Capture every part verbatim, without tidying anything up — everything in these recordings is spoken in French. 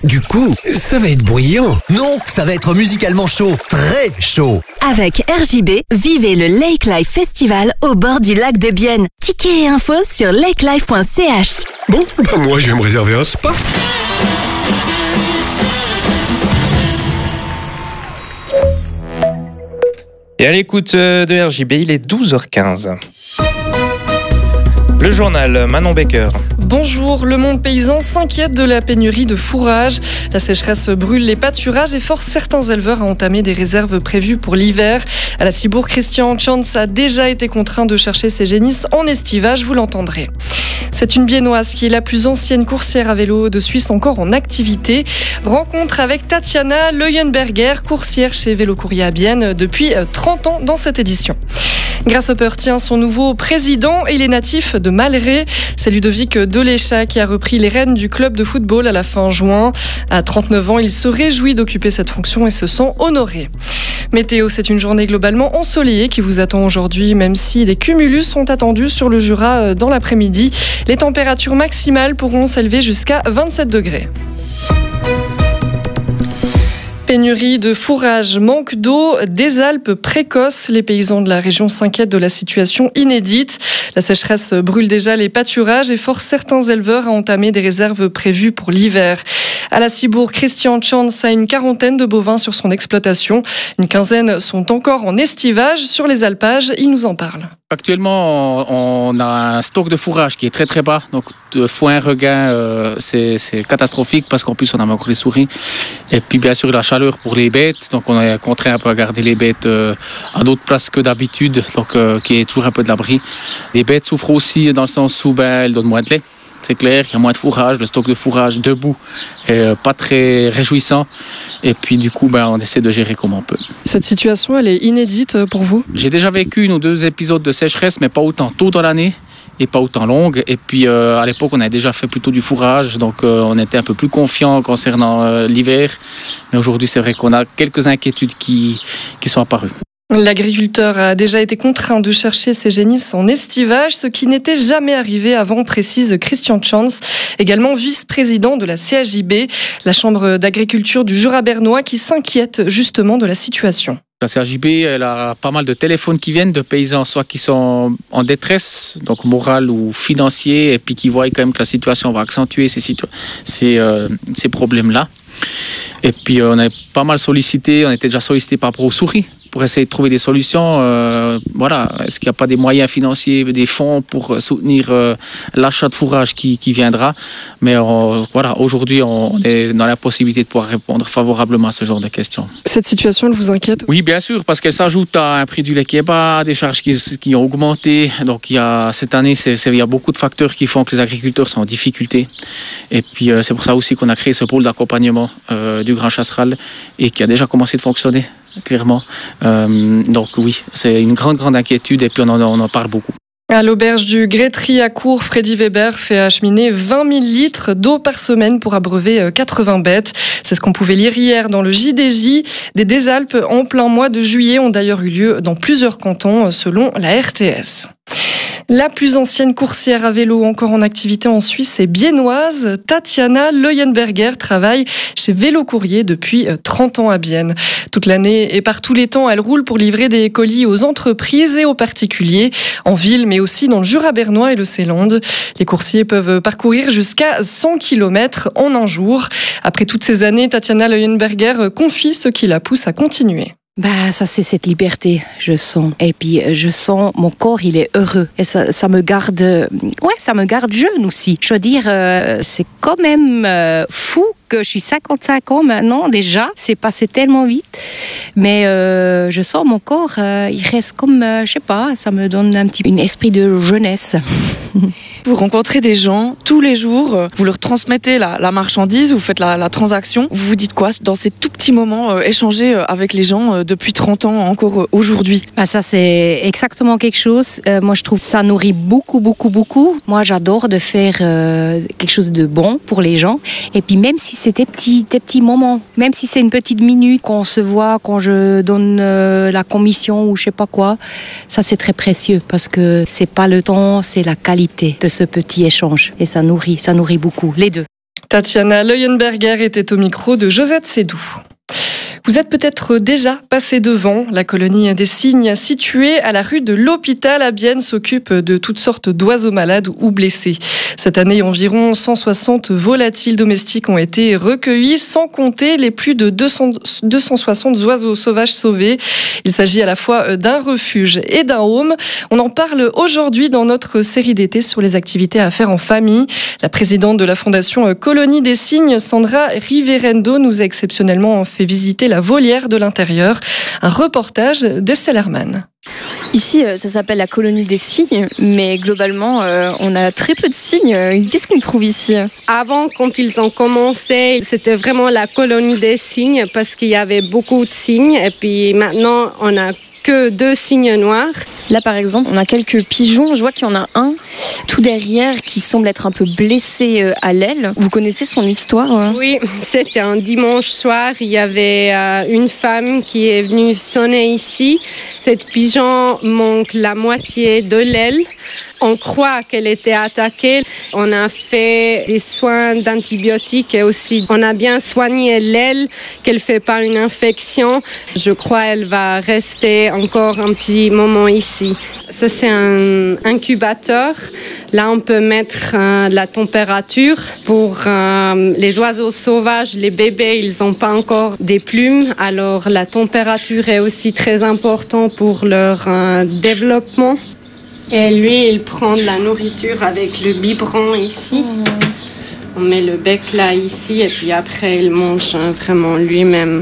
Du coup, ça va être bruyant. Non, ça va être musicalement chaud, très chaud. Avec R J B, vivez le Lake Life Festival au bord du lac de Bienne. Tickets et infos sur lakelife point c h. Bon, bah moi je vais me réserver un spa. Et à l'écoute de R J B, il est douze heures quinze. Le journal, Manon Becker. Bonjour, le monde paysan s'inquiète de la pénurie de fourrage. La sécheresse brûle les pâturages et force certains éleveurs à entamer des réserves prévues pour l'hiver. À la Cibourg, Christian Chance a déjà été contraint de chercher ses génisses en estivage, vous l'entendrez. C'est une Biennoise qui est la plus ancienne coursière à vélo de Suisse encore en activité. Rencontre avec Tatiana Leuenberger, coursière chez Vélo Courrier à Bienne depuis trente ans dans cette édition. Grasshopper tient son nouveau président et il est natif de Malray. C'est Ludovic Deléchat qui a repris les rênes du club de football à la fin juin. À trente-neuf ans, il se réjouit d'occuper cette fonction et se sent honoré. Météo, c'est une journée globalement ensoleillée qui vous attend aujourd'hui, même si des cumulus sont attendus sur le Jura dans l'après-midi. Les températures maximales pourront s'élever jusqu'à vingt-sept degrés. Pénurie de fourrage, manque d'eau, des Alpes précoces. Les paysans de la région s'inquiètent de la situation inédite. La sécheresse brûle déjà les pâturages et force certains éleveurs à entamer des réserves prévues pour l'hiver. À la Cibourg, Christian Chance a une quarantaine de bovins sur son exploitation. Une quinzaine sont encore en estivage sur les alpages. Il nous en parle. Actuellement, on a un stock de fourrage qui est très très bas. Donc, de foin, regain, euh, c'est, c'est catastrophique parce qu'en plus, on a encore les souris. Et puis, bien sûr, la chaleur pour les bêtes. Donc, on est contraint un peu à garder les bêtes euh, à d'autres places que d'habitude. Donc, euh, qui est toujours un peu de l'abri. Les bêtes souffrent aussi dans le sens où ben, elles donnent moins de lait. C'est clair, il y a moins de fourrage, le stock de fourrage debout est pas très réjouissant. Et puis du coup, ben, on essaie de gérer comme on peut. Cette situation, elle est inédite pour vous ? J'ai déjà vécu une ou deux épisodes de sécheresse, mais pas autant tôt dans l'année et pas autant longue. Et puis euh, à l'époque, on a déjà fait plutôt du fourrage, donc euh, on était un peu plus confiant concernant euh, l'hiver. Mais aujourd'hui, c'est vrai qu'on a quelques inquiétudes qui, qui sont apparues. L'agriculteur a déjà été contraint de chercher ses génisses en estivage, ce qui n'était jamais arrivé avant, précise Christian Chance, également vice-président de la C A J B, la chambre d'agriculture du Jura bernois, qui s'inquiète justement de la situation. La C A J B, elle a pas mal de téléphones qui viennent de paysans, soit qui sont en détresse, donc morale ou financier, et puis qui voient quand même que la situation va accentuer ces, situ- ces, euh, ces problèmes-là. Et puis on est pas mal sollicité, on était déjà sollicité par rapport aux souris pour essayer de trouver des solutions. Euh, voilà, est-ce qu'il n'y a pas des moyens financiers, des fonds pour soutenir euh, l'achat de fourrage qui, qui viendra. Mais euh, voilà, aujourd'hui, on est dans la possibilité de pouvoir répondre favorablement à ce genre de questions. Cette situation, elle vous inquiète ? Oui, bien sûr, parce qu'elle s'ajoute à un prix du lait qui est bas, des charges qui, qui ont augmenté. Donc il y a, cette année, c'est, c'est, il y a beaucoup de facteurs qui font que les agriculteurs sont en difficulté. Et puis euh, c'est pour ça aussi qu'on a créé ce pôle d'accompagnement euh, du Grand Chasseral et qui a déjà commencé de fonctionner. Clairement. Euh, donc oui, c'est une grande, grande inquiétude et puis on en, on en parle beaucoup. À l'auberge du Grétry à Cours, Freddy Weber fait acheminer vingt mille litres d'eau par semaine pour abreuver quatre-vingts bêtes. C'est ce qu'on pouvait lire hier dans le J D J. Des Désalpes en plein mois de juillet ont d'ailleurs eu lieu dans plusieurs cantons, selon la R T S. La plus ancienne coursière à vélo encore en activité en Suisse est biennoise. Tatiana Leuenberger travaille chez Vélo Courrier depuis trente ans à Bienne. Toute l'année et par tous les temps, elle roule pour livrer des colis aux entreprises et aux particuliers, en ville mais aussi dans le Jura bernois et le Seeland. Les coursiers peuvent parcourir jusqu'à cent kilomètres en un jour. Après toutes ces années, Tatiana Leuenberger confie ce qui la pousse à continuer. Bah, ça c'est cette liberté, je sens. Et puis je sens mon corps, il est heureux. Et ça, ça me garde, ouais, ça me garde jeune aussi. Je veux dire, euh, c'est quand même euh, fou que je suis cinquante-cinq ans maintenant déjà. C'est passé tellement vite. Mais euh, je sens mon corps, euh, il reste comme, euh, je sais pas, ça me donne un petit, un esprit de jeunesse. Vous rencontrez des gens tous les jours, vous leur transmettez la, la marchandise, vous faites la, la transaction. Vous vous dites quoi dans ces tout petits moments, euh, échanger avec les gens euh, depuis trente ans encore euh, aujourd'hui ? Bah ça c'est exactement quelque chose. Euh, moi je trouve que ça nourrit beaucoup, beaucoup, beaucoup. Moi j'adore de faire euh, quelque chose de bon pour les gens. Et puis même si c'est des petits, des petits moments, même si c'est une petite minute qu'on se voit, quand je donne euh, la commission ou je sais pas quoi, ça c'est très précieux parce que c'est pas le temps, c'est la qualité de ce petit échange et ça nourrit, ça nourrit beaucoup, les deux. Tatiana Leuenberger était au micro de Josette Sédou. Vous êtes peut-être déjà passé devant. La colonie des cygnes située à la rue de l'Hôpital à Bienne s'occupe de toutes sortes d'oiseaux malades ou blessés. Cette année, environ cent soixante volatiles domestiques ont été recueillis, sans compter les plus de deux cents, deux cent soixante oiseaux sauvages sauvés. Il s'agit à la fois d'un refuge et d'un home. On en parle aujourd'hui dans notre série d'été sur les activités à faire en famille. La présidente de la fondation Colonie des cygnes, Sandra Riverendo, nous a exceptionnellement fait visiter la volière de l'intérieur. Un reportage d'Estelle Herman. Ici, ça s'appelle la colonie des cygnes, mais globalement, euh, on a très peu de cygnes. Qu'est-ce qu'on trouve ici ? Avant, quand ils ont commencé, c'était vraiment la colonie des cygnes parce qu'il y avait beaucoup de cygnes. Et puis maintenant, on a que deux cygnes noirs. Là, par exemple, on a quelques pigeons. Je vois qu'il y en a un tout derrière qui semble être un peu blessé à l'aile. Vous connaissez son histoire ? Oui, c'était un dimanche soir. Il y avait euh, une femme qui est venue sonner ici. Cette pigeon manque la moitié de l'aile. On croit qu'elle était attaquée. On a fait des soins d'antibiotiques et aussi on a bien soigné l'aile, qu'elle ne fait pas une infection. Je crois qu'elle va rester encore un petit moment ici. Ça, c'est un incubateur. Là, on peut mettre euh, la température. Pour euh, les oiseaux sauvages, les bébés, ils n'ont pas encore des plumes. Alors, la température est aussi très importante pour leur euh, développement. Et lui, il prend de la nourriture avec le biberon ici. On met le bec là, ici, et puis après, il mange hein, vraiment lui-même.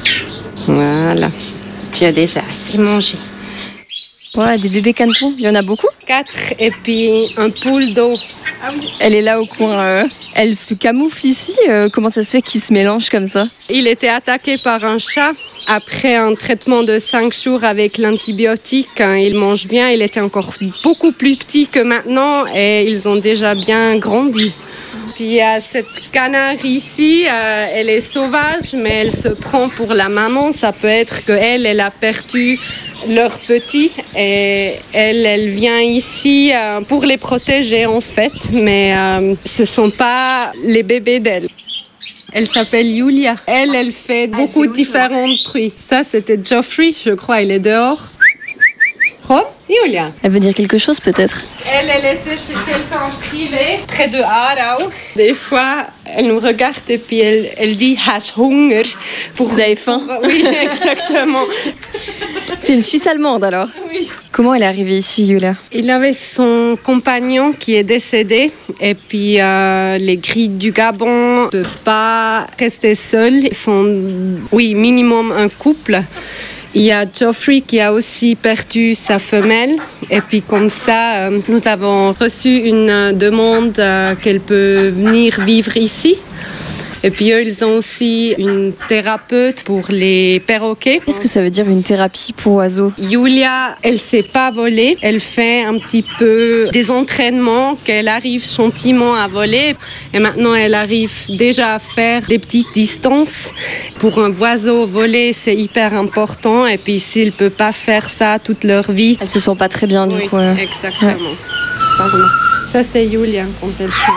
Voilà. Puis il a déjà assez mangé. Ouais, des bébés canetons, il y en a beaucoup ? Quatre, et puis un poule d'eau. Ah oui. Elle est là au coin. Euh, elle se camoufle ici. Euh, comment ça se fait qu'ils se mélangent comme ça ? Il était attaqué par un chat. Après un traitement de cinq jours avec l'antibiotique, hein, il mange bien. Il était encore beaucoup plus petit que maintenant et ils ont déjà bien grandi. Puis il y a cette canard ici, euh, elle est sauvage, mais elle se prend pour la maman. Ça peut être qu'elle, elle a perdu leur petit et elle, elle vient ici euh, pour les protéger en fait, mais euh, ce ne sont pas les bébés d'elle. Elle s'appelle Julia. Elle, elle fait beaucoup de différents bruits. Ça, c'était Geoffrey, je crois, il est dehors. Oh, Julia. Elle veut dire quelque chose peut-être. Elle, elle était chez quelqu'un en privé, près de Aarau. Des fois, elle nous regarde et puis elle, elle dit « Has Hunger ». Vous avez faim ? Oui, exactement. C'est une Suisse allemande alors ? Oui. Comment elle est arrivée ici, Julia ? Il avait son compagnon qui est décédé et puis euh, les grilles du Gabon ne peuvent pas rester seuls. Ils sont, oui, minimum un couple. Il y a Geoffrey qui a aussi perdu sa femelle et puis comme ça, euh, nous avons reçu une demande euh, qu'elle peut venir vivre ici. Et puis eux, ils ont aussi une thérapeute pour les perroquets. Qu'est-ce que ça veut dire une thérapie pour oiseaux ? Julia, elle ne sait pas voler. Elle fait un petit peu des entraînements qu'elle arrive gentiment à voler. Et maintenant, elle arrive déjà à faire des petites distances. Pour un oiseau, voler, c'est hyper important. Et puis s'il ne peut pas faire ça toute leur vie... Elle ne se sent pas très bien du oui, coup. Euh... exactement. Ouais. Pardon. Ça, c'est Julia quand elle chante.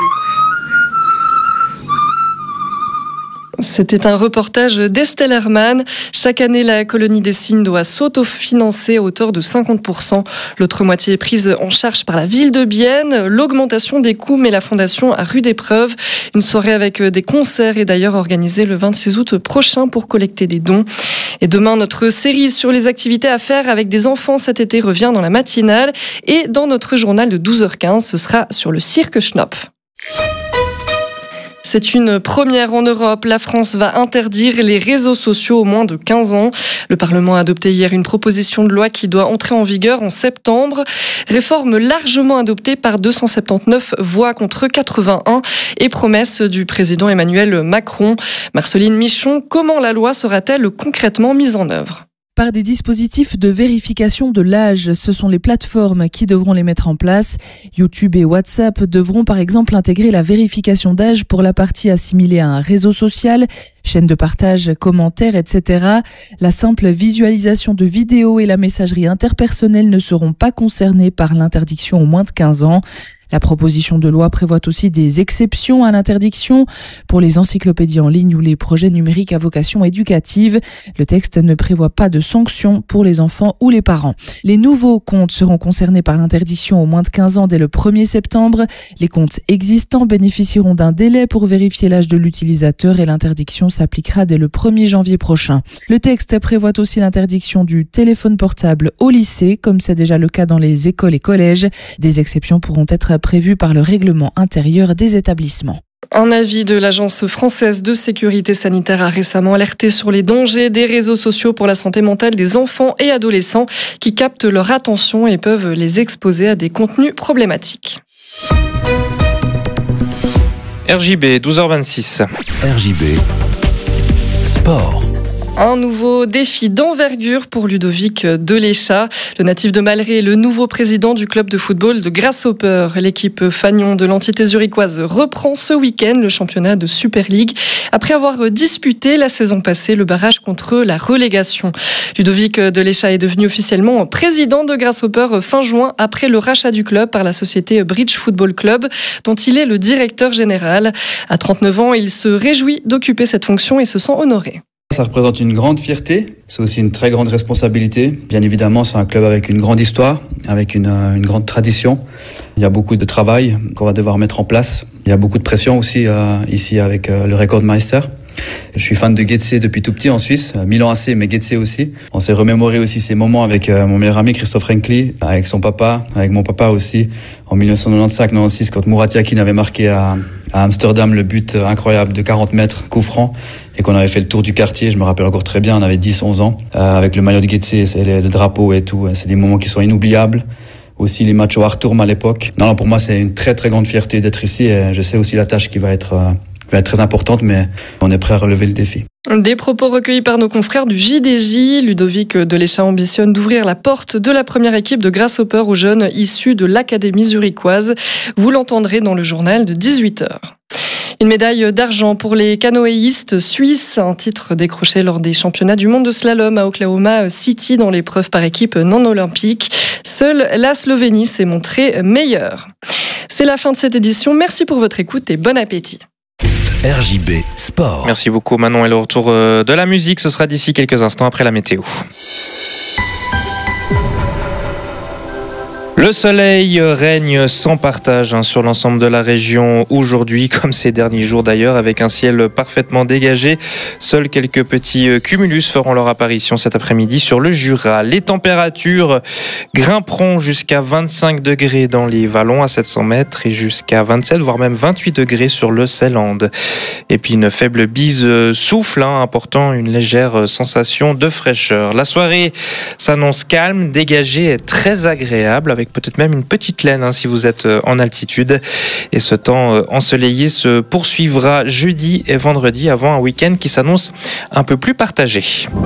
C'était un reportage d'Estelle Herman. Chaque année, la colonie des cygnes doit s'autofinancer à hauteur de cinquante pour cent. L'autre moitié est prise en charge par la ville de Bienne. L'augmentation des coûts met la fondation à rude épreuve. Une soirée avec des concerts est d'ailleurs organisée le vingt-six août prochain pour collecter des dons. Et demain, notre série sur les activités à faire avec des enfants cet été revient dans la matinale. Et dans notre journal de douze heures quinze, ce sera sur le cirque Schnopp. C'est une première en Europe. La France va interdire les réseaux sociaux aux moins de quinze ans. Le Parlement a adopté hier une proposition de loi qui doit entrer en vigueur en septembre. Réforme largement adoptée par deux cent soixante-dix-neuf voix contre quatre-vingt-un et promesse du président Emmanuel Macron. Marceline Michon, comment la loi sera-t-elle concrètement mise en œuvre ? Par des dispositifs de vérification de l'âge. Ce sont les plateformes qui devront les mettre en place. YouTube et WhatsApp devront par exemple intégrer la vérification d'âge pour la partie assimilée à un réseau social, chaîne de partage, commentaires, et cetera. La simple visualisation de vidéos et la messagerie interpersonnelle ne seront pas concernées par l'interdiction aux moins de quinze ans. La proposition de loi prévoit aussi des exceptions à l'interdiction pour les encyclopédies en ligne ou les projets numériques à vocation éducative. Le texte ne prévoit pas de sanctions pour les enfants ou les parents. Les nouveaux comptes seront concernés par l'interdiction aux moins de quinze ans dès le premier septembre. Les comptes existants bénéficieront d'un délai pour vérifier l'âge de l'utilisateur et l'interdiction s'appliquera dès le premier janvier prochain. Le texte prévoit aussi l'interdiction du téléphone portable au lycée, comme c'est déjà le cas dans les écoles et collèges. Des exceptions pourront être prévues par le règlement intérieur des établissements. Un avis de l'Agence française de sécurité sanitaire a récemment alerté sur les dangers des réseaux sociaux pour la santé mentale des enfants et adolescents qui captent leur attention et peuvent les exposer à des contenus problématiques. R J B, douze heures vingt-six. R J B Sport. Un nouveau défi d'envergure pour Ludovic Deléchat. Le natif de Malray est le nouveau président du club de football de Grasshopper. L'équipe fagnon de l'entité zurichoise reprend ce week-end le championnat de Super League après avoir disputé la saison passée le barrage contre la relégation. Ludovic Deléchat est devenu officiellement président de Grasshopper fin juin après le rachat du club par la société Bridge Football Club dont il est le directeur général. À trente-neuf ans, il se réjouit d'occuper cette fonction et se sent honoré. Ça représente une grande fierté, c'est aussi une très grande responsabilité. Bien évidemment, c'est un club avec une grande histoire, avec une, une grande tradition. Il y a beaucoup de travail qu'on va devoir mettre en place. Il y a beaucoup de pression aussi euh, ici avec euh, le Rekordmeister. Je suis fan de Getse depuis tout petit en Suisse, Milan A C mais Getse aussi. On s'est remémoré aussi ces moments avec euh, mon meilleur ami Christophe Renkli, avec son papa, avec mon papa aussi, en dix-neuf cent quatre-vingt-quinze quatre-vingt-seize quand Murat Yakin avait marqué à, à Amsterdam le but incroyable de quarante mètres, coup franc, et qu'on avait fait le tour du quartier, je me rappelle encore très bien, on avait dix onze ans, euh, avec le maillot de Getse, c'est le, le drapeau et tout, c'est des moments qui sont inoubliables. Aussi les matchs au Harturm à l'époque. Non, non, pour moi c'est une très très grande fierté d'être ici et je sais aussi la tâche qui va être... Euh, va être très importante, mais on est prêt à relever le défi. Des propos recueillis par nos confrères du J D J. Ludovic Deléchat ambitionne d'ouvrir la porte de la première équipe de Grasshopper aux jeunes issus de l'Académie zurichoise. Vous l'entendrez dans le journal de dix-huit heures. Une médaille d'argent pour les canoëistes suisses, un titre décroché lors des championnats du monde de slalom à Oklahoma City dans l'épreuve par équipe non olympique. Seule la Slovénie s'est montrée meilleure. C'est la fin de cette édition. Merci pour votre écoute et bon appétit. R J B Sport. Merci beaucoup Manon et le retour de la musique, ce sera d'ici quelques instants après la météo. Le soleil règne sans partage hein, sur l'ensemble de la région aujourd'hui, comme ces derniers jours d'ailleurs, avec un ciel parfaitement dégagé. Seuls quelques petits cumulus feront leur apparition cet après-midi sur le Jura. Les températures grimperont jusqu'à vingt-cinq degrés dans les vallons à sept cents mètres et jusqu'à vingt-sept, voire même vingt-huit degrés sur le Seeland. Et puis une faible bise souffle, hein, apportant une légère sensation de fraîcheur. La soirée s'annonce calme, dégagée et très agréable, avec peut-être même une petite laine hein, si vous êtes en altitude. Et ce temps ensoleillé se poursuivra jeudi et vendredi avant un week-end qui s'annonce un peu plus partagé.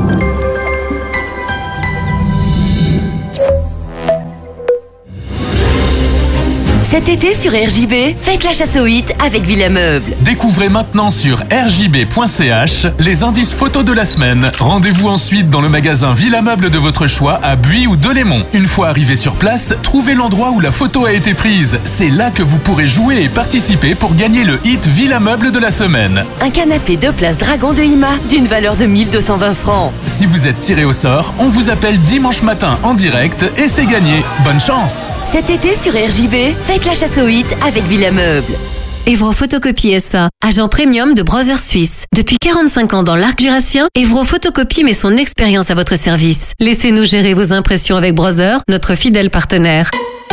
Cet été sur R J B, faites la chasse aux hits avec Villa Meubles. Découvrez maintenant sur r j b point c h les indices photos de la semaine. Rendez-vous ensuite dans le magasin Villa Meubles de votre choix à Buis ou Delémont. Une fois arrivé sur place, trouvez l'endroit où la photo a été prise. C'est là que vous pourrez jouer et participer pour gagner le hit Villa Meubles de la semaine. Un canapé deux places Dragon de Ima d'une valeur de mille deux cent vingt francs. Si vous êtes tiré au sort, on vous appelle dimanche matin en direct et c'est gagné. Bonne chance. Cet été sur R J B, faites la chasse aux hits avec Villa Meubles. Evro Photocopie S A, agent premium de Brothers Suisse. Depuis quarante-cinq ans dans l'arc jurassien, Evro Photocopie met son expérience à votre service. Laissez-nous gérer vos impressions avec Brothers, notre fidèle partenaire.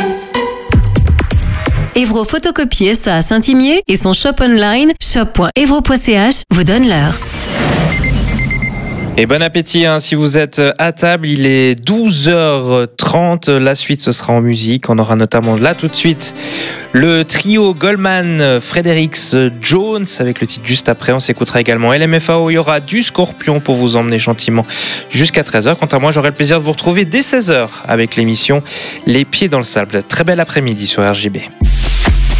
Evro Photocopie S A à Saint-Imier et son shop online shop point evro point c h vous donne l'heure. Et bon appétit hein, si vous êtes à table, il est douze heures trente, la suite ce sera en musique, on aura notamment là tout de suite le trio Goldman, Fredericks, Jones avec le titre juste après, on s'écoutera également L M F A O, il y aura du Scorpion pour vous emmener gentiment jusqu'à treize heures, quant à moi j'aurai le plaisir de vous retrouver dès seize heures avec l'émission Les Pieds dans le Sable. Très bel après-midi sur R J B.